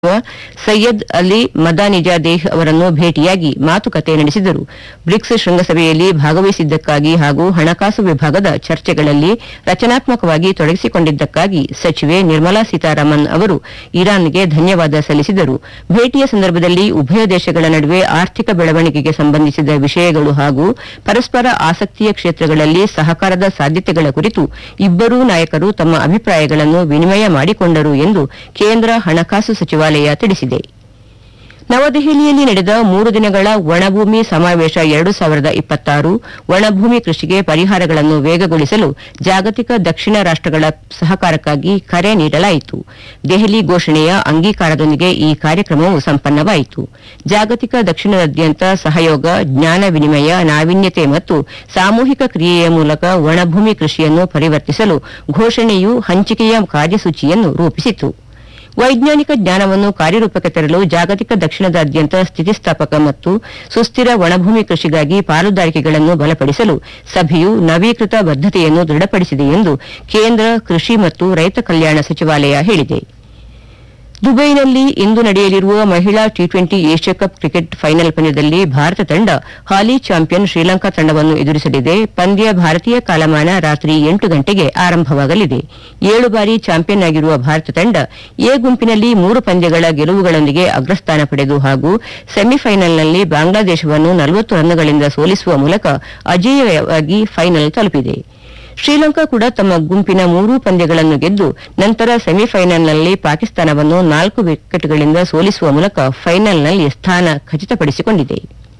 ಸೈಯದ್ ಅಲಿ ಮದಾನಿಜಾದೇಹ್ ಅವರನ್ನು ಭೇಟಿಯಾಗಿ ಮಾತುಕತೆ ನಡೆಸಿದರು. ಬ್ರಿಕ್ಸ್ ಶೃಂಗಸಭೆಯಲ್ಲಿ ಭಾಗವಹಿಸಿದ್ದಕ್ಕಾಗಿ ಹಾಗೂ ಹಣಕಾಸು ವಿಭಾಗದ ಚರ್ಚೆಗಳಲ್ಲಿ ರಚನಾತ್ಮಕವಾಗಿ ತೊಡಗಿಸಿಕೊಂಡಿದ್ದಕ್ಕಾಗಿ ಸಚಿವೆ ನಿರ್ಮಲಾ ಸೀತಾರಾಮನ್ ಅವರು ಇರಾನ್ಗೆ ಧನ್ಯವಾದ ಸಲ್ಲಿಸಿದರು. ಭೇಟಿಯ ಸಂದರ್ಭದಲ್ಲಿ ಉಭಯ ದೇಶಗಳ ನಡುವೆ ಆರ್ಥಿಕ ಬೆಳವಣಿಗೆಗೆ ಸಂಬಂಧಿಸಿದ ವಿಷಯಗಳು ಹಾಗೂ ಪರಸ್ಪರ ಆಸಕ್ತಿಯ ಕ್ಷೇತ್ರಗಳಲ್ಲಿ ಸಹಕಾರದ ಸಾಧ್ಯತೆಗಳ ಕುರಿತು ಇಬ್ಬರೂ ನಾಯಕರು ತಮ್ಮ ಅಭಿಪ್ರಾಯಗಳನ್ನು ವಿನಿಮಯ ಮಾಡಿಕೊಂಡರು ಎಂದು ಕೇಂದ್ರ ಹಣಕಾಸು ಸಚಿವಾಲಯ ತಿಳಿಸಿದೆ. ನವದೆಹಲಿಯಲ್ಲಿ ನಡೆದ 3 ದಿನಗಳ ಒಣಭೂಮಿ ಸಮಾವೇಶ 2026 ಒಣಭೂಮಿ ಕೃಷಿಗೆ ಪರಿಹಾರಗಳನ್ನು ವೇಗಗೊಳಿಸಲು ಜಾಗತಿಕ ದಕ್ಷಿಣ ರಾಷ್ಟಗಳ ಸಹಕಾರಕ್ಕಾಗಿ ಕರೆ ನೀಡಲಾಯಿತು. ದೆಹಲಿ ಘೋಷಣೆಯ ಅಂಗೀಕಾರದೊಂದಿಗೆ ಈ ಕಾರ್ಯಕ್ರಮವು ಸಂಪನ್ನವಾಯಿತು. ಜಾಗತಿಕ ದಕ್ಷಿಣದಾದ್ಯಂತ ಸಹಯೋಗ, ಜ್ಞಾನ ವಿನಿಮಯ, ನಾವೀನ್ಯತೆ ಮತ್ತು ಸಾಮೂಹಿಕ ಕ್ರಿಯೆಯ ಮೂಲಕ ಒಣಭೂಮಿ ಕೃಷಿಯನ್ನು ಪರಿವರ್ತಿಸಲು ಘೋಷಣೆಯು ಹಂಚಿಕೆಯ ಕಾರ್ಯಸೂಚಿಯನ್ನು ರೂಪಿಸಿತು. ವೈಜ್ಞಾನಿಕ ಜ್ಞಾನವನ್ನು ಕಾರ್ಯರೂಪಕ್ಕೆ ತರಲು ಜಾಗತಿಕ ದಕ್ಷಿಣದಾದ್ಯಂತ ಸ್ಥಿತಿಸ್ಥಾಪಕ ಮತ್ತು ಸುಸ್ಥಿರ ಒಣಭೂಮಿ ಕೃಷಿಗಾಗಿ ಪಾಲುದಾರಿಕೆಗಳನ್ನು ಬಲಪಡಿಸಲು ಸಭೆಯು ನವೀಕೃತ ಬದ್ಧತೆಯನ್ನು ದೃಢಪಡಿಸಿದೆ ಎಂದು ಕೇಂದ್ರ ಕೃಷಿ ಮತ್ತು ರೈತ ಕಲ್ಯಾಣ ಸಚಿವಾಲಯ ಹೇಳಿದೆ. ದುಬೈನಲ್ಲಿ ಇಂದು ನಡೆಯಲಿರುವ ಮಹಿಳಾ T20 Asia cup cricket final ಪಂದ್ಯದಲ್ಲಿ ಭಾರತ ತಂಡ ಹಾಲಿ ಚಾಂಪಿಯನ್ ಶ್ರೀಲಂಕಾ ತಂಡವನ್ನು ಎದುರಿಸಲಿದೆ. ಪಂದ್ಯ ಭಾರತೀಯ ಕಾಲಮಾನ ರಾತ್ರಿ 8 ಗಂಟೆಗೆ ಆರಂಭವಾಗಲಿದೆ. 7 ಬಾರಿ ಚಾಂಪಿಯನ್ ಆಗಿರುವ ಭಾರತ ತಂಡ ಎ ಗುಂಪಿನಲ್ಲಿ 3 ಪಂದ್ಯಗಳ ಗೆಲುವುಗಳೊಂದಿಗೆ ಅಗ್ರಸ್ಥಾನ ಪಡೆದು ಹಾಗೂ ಸೆಮಿಫೈನಲ್ನಲ್ಲಿ ಬಾಂಗ್ಲಾದೇಶವನ್ನು 40 ರನ್ಗಳಿಂದ ಸೋಲಿಸುವ ಮೂಲಕ ಅಜೇಯವಾಗಿ ಫೈನಲ್ ತಲುಪಿದೆ. ಶ್ರೀಲಂಕಾ ಕೂಡ ತಮ್ಮ ಗುಂಪಿನ 3 ಪಂದ್ಯಗಳನ್ನು ಗೆದ್ದು ನಂತರ ಸೆಮಿಫೈನಲ್ನಲ್ಲಿ ಪಾಕಿಸ್ತಾನವನ್ನು 4 ವಿಕೆಟ್ಗಳಿಂದ ಸೋಲಿಸುವ ಮೂಲಕ ಫೈನಲ್ನಲ್ಲಿ ಸ್ಥಾನ ಖಚಿತಪಡಿಸಿಕೊಂಡಿದೆ.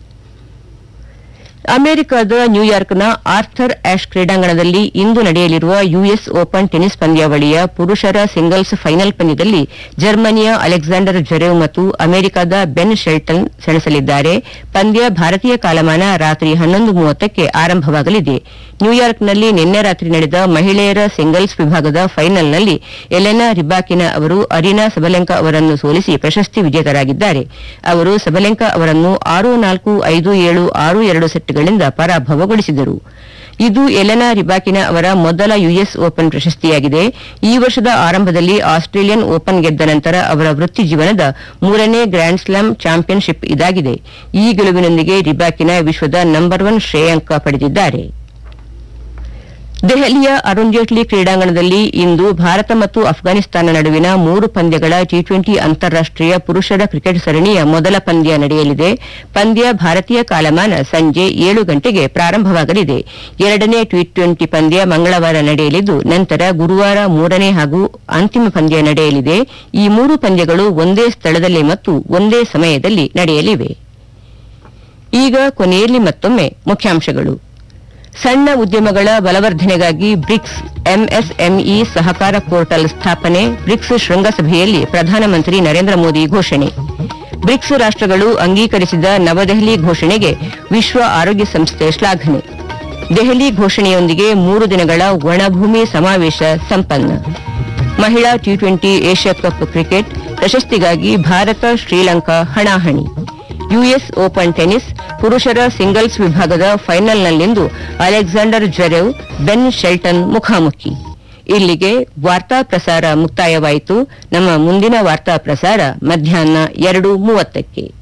ಅಮೆರಿಕದ ನ್ಯೂಯಾರ್ಕ್ನ ಆರ್ಥರ್ ಆಶ್ ಕ್ರೀಡಾಂಗಣದಲ್ಲಿ ಇಂದು ನಡೆಯಲಿರುವ ಯುಎಸ್ ಓಪನ್ ಟೆನಿಸ್ ಪಂದ್ಯಾವಳಿಯ ಪುರುಷರ ಸಿಂಗಲ್ಸ್ ಫೈನಲ್ ಪಂದ್ಯದಲ್ಲಿ ಜರ್ಮನಿಯ ಅಲೆಕ್ಸಾಂಡರ್ ಜ್ವೆರೆವ್ ಮತ್ತು ಅಮೆರಿಕದ ಬೆನ್ ಶೆಲ್ಟನ್ ಸೆಣಸಲಿದ್ದಾರೆ. ಪಂದ್ಯ ಭಾರತೀಯ ಕಾಲಮಾನ ರಾತ್ರಿ 11:30ಕ್ಕೆ ಆರಂಭವಾಗಲಿದೆ. ನ್ಯೂಯಾರ್ಕ್ನಲ್ಲಿ ನಿನ್ನೆ ರಾತ್ರಿ ನಡೆದ ಮಹಿಳೆಯರ ಸಿಂಗಲ್ಸ್ ವಿಭಾಗದ ಫೈನಲ್ನಲ್ಲಿ ಎಲೆನಾ ರಿಬಾಕಿನಾ ಅವರು ಅರಿನಾ ಸಬಲೆಂಕಾ ಅವರನ್ನು ಸೋಲಿಸಿ ಪ್ರಶಸ್ತಿ ವಿಜೇತರಾಗಿದ್ದಾರೆ. ಅವರು ಸಬಲೆಂಕಾ ಅವರನ್ನು 6-4, 5-7, 6-2 ಸೆಟ್ಗಳಿಂದ ಪರಾಭವಗೊಳಿಸಿದರು. ಇದು ಎಲೆನಾ ರಿಬಾಕಿನಾ ಅವರ ಮೊದಲ ಯುಎಸ್ ಓಪನ್ ಪ್ರಶಸ್ತಿಯಾಗಿದೆ. ಈ ವರ್ಷದ ಆರಂಭದಲ್ಲಿ ಆಸ್ಟ್ರೇಲಿಯನ್ ಓಪನ್ ಗೆದ್ದ ನಂತರ ಅವರ ವೃತ್ತಿ ಜೀವನದ 3ನೇ ಗ್ರ್ಯಾಂಡ್ ಸ್ಲಾಮ್ ಚಾಂಪಿಯನ್ಶಿಪ್ ಇದಾಗಿದೆ. ಈ ಗೆಲುವಿನೊಂದಿಗೆ ರಿಬಾಕಿನಾ ವಿಶ್ವದ ನಂಬರ್ 1 ಶ್ರೇಯಾಂಕ ಪಡೆದಿದ್ದಾರೆ. ದೆಹಲಿಯ ಅರುಣ್ ಜೇಟ್ಲಿ ಕ್ರೀಡಾಂಗಣದಲ್ಲಿ ಇಂದು ಭಾರತ ಮತ್ತು ಅಫ್ಘಾನಿಸ್ತಾನ ನಡುವಿನ 3 ಪಂದ್ಯಗಳ ಟಿ20 ಅಂತಾರಾಷ್ಟೀಯ ಪುರುಷರ ಕ್ರಿಕೆಟ್ ಸರಣಿಯ ಮೊದಲ ಪಂದ್ಯ ನಡೆಯಲಿದೆ. ಪಂದ್ಯ ಭಾರತೀಯ ಕಾಲಮಾನ ಸಂಜೆ 7 ಗಂಟೆಗೆ ಪ್ರಾರಂಭವಾಗಲಿದೆ. 2ನೇ ಟಿ20 ಪಂದ್ಯ ಮಂಗಳವಾರ ನಡೆಯಲಿದ್ದು ನಂತರ ಗುರುವಾರ 3ನೇ ಹಾಗೂ ಅಂತಿಮ ಪಂದ್ಯ ನಡೆಯಲಿದೆ. ಈ 3 ಪಂದ್ಯಗಳು ಒಂದೇ ಸ್ಥಳದಲ್ಲಿ ಮತ್ತು ಒಂದೇ ಸಮಯದಲ್ಲಿ ನಡೆಯಲಿವೆ. ಈಗ ಕೊನೆಯಲ್ಲಿ ಮತ್ತೊಮ್ಮೆ ಮುಖ್ಯಾಂಶಗಳು. ಸಣ್ಣ ಉದ್ಯಮಗಳ ಬಲವರ್ಧನೆಗಾಗಿ ಬ್ರಿಕ್ಸ್ ಎಂಎಸ್ಎಂಇ ಸಹಕಾರ ಪೋರ್ಟಲ್ ಸ್ಥಾಪನೆ, ಬ್ರಿಕ್ಸ್ ಶೃಂಗಸಭೆಯಲ್ಲಿ ಪ್ರಧಾನಮಂತ್ರಿ ನರೇಂದ್ರ ಮೋದಿ ಘೋಷಣೆ. ಬ್ರಿಕ್ಸ್ ರಾಷ್ಟಗಳು ಅಂಗೀಕರಿಸಿದ ನವದೆಹಲಿ ಘೋಷಣೆಗೆ ವಿಶ್ವ ಆರೋಗ್ಯ ಸಂಸ್ಥೆ ಶ್ಲಾಘನೆ. ದೆಹಲಿ ಘೋಷಣೆಯೊಂದಿಗೆ 3 ದಿನಗಳ ಒಣಭೂಮಿ ಸಮಾವೇಶ ಸಂಪನ್ನ. ಮಹಿಳಾ ಟಿ20 ಏಷ್ಯಾ ಕಪ್ ಕ್ರಿಕೆಟ್ ಪ್ರಶಸ್ತಿಗಾಗಿ ಭಾರತ ಶ್ರೀಲಂಕಾ ಹಣಾಹಣಿ. ಯುಎಸ್ ಓಪನ್ ಟೆನಿಸ್ ಪುರುಷರ ಸಿಂಗಲ್ಸ್ ವಿಭಾಗದ ಫೈನಲ್ನಲ್ಲಿಂದು ಅಲೆಕ್ಸಾಂಡರ್ ಜ್ವೆರೆವ್, ಬೆನ್ ಶೆಲ್ಟನ್ ಮುಖಾಮುಖಿ. ಇಲ್ಲಿಗೆ ವಾರ್ತಾ ಪ್ರಸಾರ ಮುಕ್ತಾಯವಾಯಿತು. ನಮ್ಮ ಮುಂದಿನ ವಾರ್ತಾ ಪ್ರಸಾರ ಮಧ್ಯಾಹ್ನ 2:30ಕ್ಕೆ.